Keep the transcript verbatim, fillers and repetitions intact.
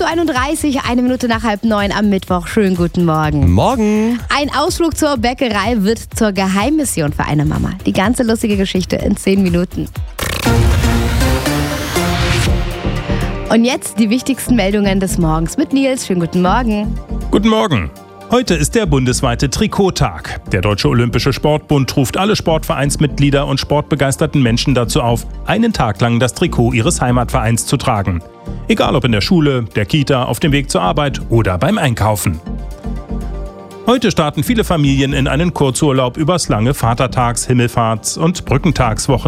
acht Uhr einunddreißig, eine Minute nach halb neun am Mittwoch. Schönen guten Morgen. Morgen. Ein Ausflug zur Bäckerei wird zur Geheimmission für eine Mama. Die ganze lustige Geschichte in zehn Minuten. Und jetzt die wichtigsten Meldungen des Morgens mit Nils. Schönen guten Morgen. Guten Morgen. Heute ist der bundesweite Trikottag. Der Deutsche Olympische Sportbund ruft alle Sportvereinsmitglieder und sportbegeisterten Menschen dazu auf, einen Tag lang das Trikot ihres Heimatvereins zu tragen. Egal ob in der Schule, der Kita, auf dem Weg zur Arbeit oder beim Einkaufen. Heute starten viele Familien in einen Kurzurlaub übers lange Vatertags-, Himmelfahrts- und Brückentagswochenende.